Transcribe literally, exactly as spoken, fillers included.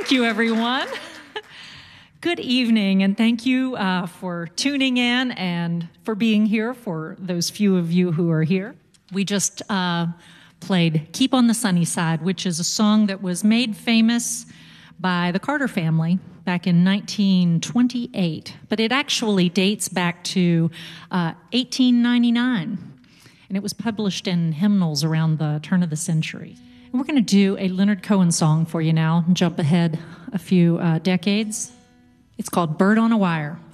Thank you, everyone. Good evening, and thank you uh, for tuning in and for being here, for those few of you who are here. We just uh, played Keep on the Sunny Side, which is a song that was made famous by the Carter family back in nineteen twenty-eight, but it actually dates back to uh, eighteen ninety-nine, and it was published in hymnals around the turn of the century. And we're going to do a Leonard Cohen song for you now, jump ahead a few uh, decades. It's called Bird on a Wire.